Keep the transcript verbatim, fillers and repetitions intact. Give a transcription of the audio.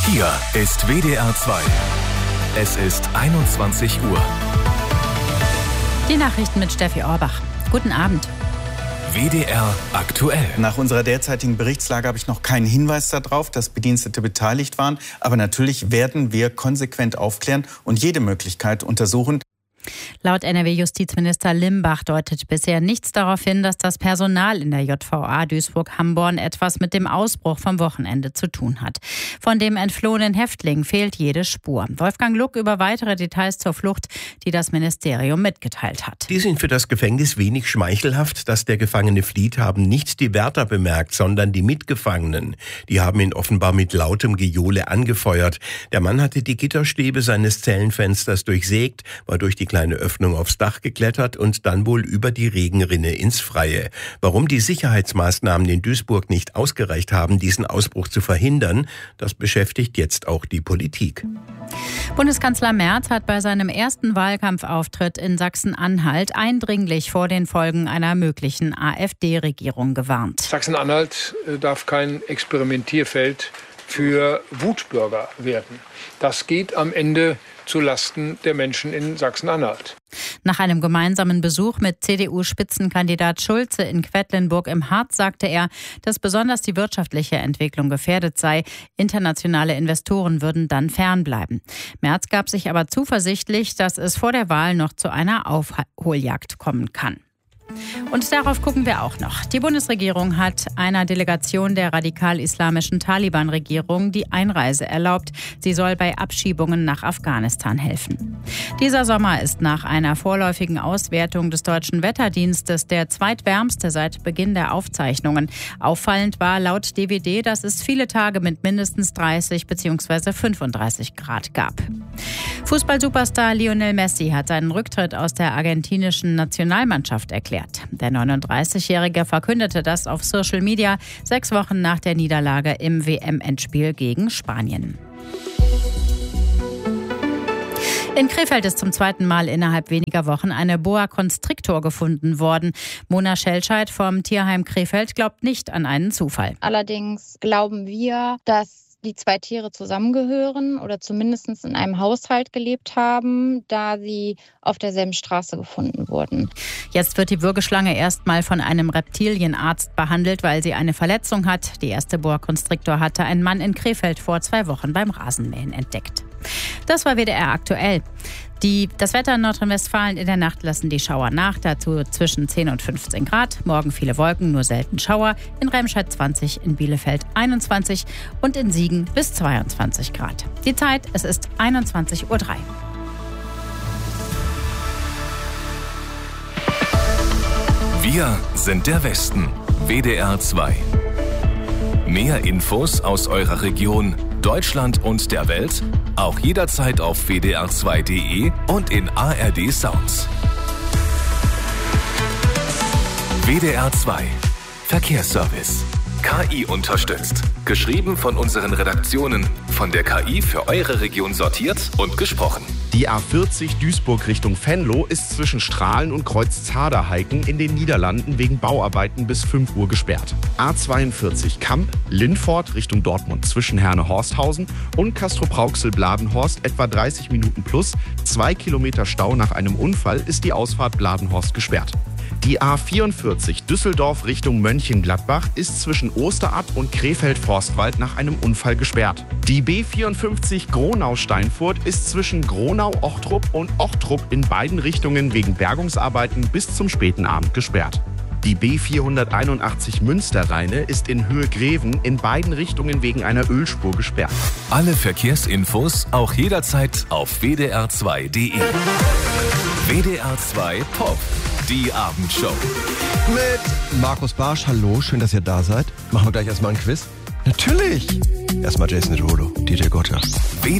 Hier ist W D R zwei. Es ist einundzwanzig Uhr. Die Nachrichten mit Steffi Orbach. Guten Abend. W D R aktuell. Nach unserer derzeitigen Berichtslage habe ich noch keinen Hinweis darauf, dass Bedienstete beteiligt waren. Aber natürlich werden wir konsequent aufklären und jede Möglichkeit untersuchen. Laut N R W-Justizminister Limbach deutet bisher nichts darauf hin, dass das Personal in der J V A Duisburg-Hamborn etwas mit dem Ausbruch vom Wochenende zu tun hat. Von dem entflohenen Häftling fehlt jede Spur. Wolfgang Luck über weitere Details zur Flucht, die das Ministerium mitgeteilt hat. Die sind für das Gefängnis wenig schmeichelhaft. Dass der Gefangene flieht, haben nicht die Wärter bemerkt, sondern die Mitgefangenen. Die haben ihn offenbar mit lautem Gejohle angefeuert. Der Mann hatte die Gitterstäbe seines Zellenfensters durchsägt, war durch die kleine Öffnung aufs Dach geklettert und dann wohl über die Regenrinne ins Freie. Warum die Sicherheitsmaßnahmen in Duisburg nicht ausgereicht haben, diesen Ausbruch zu verhindern, das beschäftigt jetzt auch die Politik. Bundeskanzler Merz hat bei seinem ersten Wahlkampfauftritt in Sachsen-Anhalt eindringlich vor den Folgen einer möglichen AfD-Regierung gewarnt. Sachsen-Anhalt darf kein Experimentierfeld für Wutbürger werden. Das geht am Ende zu Lasten der Menschen in Sachsen-Anhalt. Nach einem gemeinsamen Besuch mit C D U-Spitzenkandidat Schulze in Quedlinburg im Harz sagte er, dass besonders die wirtschaftliche Entwicklung gefährdet sei. Internationale Investoren würden dann fernbleiben. Merz gab sich aber zuversichtlich, dass es vor der Wahl noch zu einer Aufholjagd kommen kann. Und darauf gucken wir auch noch. Die Bundesregierung hat einer Delegation der radikal-islamischen Taliban-Regierung die Einreise erlaubt. Sie soll bei Abschiebungen nach Afghanistan helfen. Dieser Sommer ist nach einer vorläufigen Auswertung des Deutschen Wetterdienstes der zweitwärmste seit Beginn der Aufzeichnungen. Auffallend war laut D W D, dass es viele Tage mit mindestens dreißig bzw. fünfunddreißig Grad gab. Fußball-Superstar Lionel Messi hat seinen Rücktritt aus der argentinischen Nationalmannschaft erklärt. Der neununddreißigjährige verkündete das auf Social Media sechs Wochen nach der Niederlage im W M-Endspiel gegen Spanien. In Krefeld ist zum zweiten Mal innerhalb weniger Wochen eine Boa Constrictor gefunden worden. Mona Schelscheid vom Tierheim Krefeld glaubt nicht an einen Zufall. Allerdings glauben wir, dass die zwei Tiere zusammengehören oder zumindest in einem Haushalt gelebt haben, da sie auf derselben Straße gefunden wurden. Jetzt wird die Würgeschlange erstmal von einem Reptilienarzt behandelt, weil sie eine Verletzung hat. Die erste Boa Constrictor hatte ein Mann in Krefeld vor zwei Wochen beim Rasenmähen entdeckt. Das war W D R aktuell. Die, das Wetter in Nordrhein-Westfalen: in der Nacht lassen die Schauer nach, dazu zwischen zehn und fünfzehn Grad. Morgen viele Wolken, nur selten Schauer. In Remscheid zwanzig, in Bielefeld einundzwanzig und in Siegen bis zweiundzwanzig Grad. Die Zeit, es ist einundzwanzig Uhr drei. Wir sind der Westen. W D R zwei. Mehr Infos aus eurer Region, Deutschland und der Welt auch jederzeit auf w d r zwei punkt d e und in A R D Sounds. W D R zwei Verkehrsservice. K I unterstützt. Geschrieben von unseren Redaktionen. Von der K I für eure Region sortiert und gesprochen. Die A vierzig Duisburg Richtung Venlo ist zwischen Strahlen und Kreuz Zaderheiken in den Niederlanden wegen Bauarbeiten bis fünf Uhr gesperrt. A zweiundvierzig Kamp, Lindfort Richtung Dortmund zwischen Herne-Horsthausen und Castrop-Rauxel-Bladenhorst etwa dreißig Minuten plus. Zwei Kilometer Stau nach einem Unfall ist die Ausfahrt Bladenhorst gesperrt. Die A vierundvierzig Düsseldorf Richtung Mönchengladbach ist zwischen Osterath und Krefeld-Forstwald nach einem Unfall gesperrt. Die B vierundfünfzig Gronau-Steinfurt ist zwischen Gronau-Ochtrup und Ochtrup in beiden Richtungen wegen Bergungsarbeiten bis zum späten Abend gesperrt. Die B vierhunderteinundachtzig Münster-Rheine ist in Höhe Greven in beiden Richtungen wegen einer Ölspur gesperrt. Alle Verkehrsinfos auch jederzeit auf w d r zwei punkt d e. W D R zwei Pop. Die Abendshow. Mit Markus Barsch. Hallo, schön, dass ihr da seid. Machen wir gleich erstmal ein Quiz? Natürlich. Erstmal Jason Derulo, D J Gotcha. W